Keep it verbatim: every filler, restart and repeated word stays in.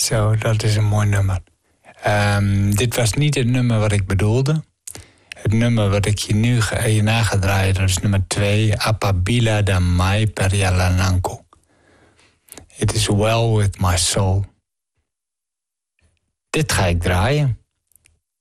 Zo, dat is een mooi nummer. Um, dit was niet het nummer wat ik bedoelde. Het nummer wat ik je nu hierna ga draaien, dat is nummer twee. Apabila da mai per Yalananko. It is well with my soul. Dit ga ik draaien.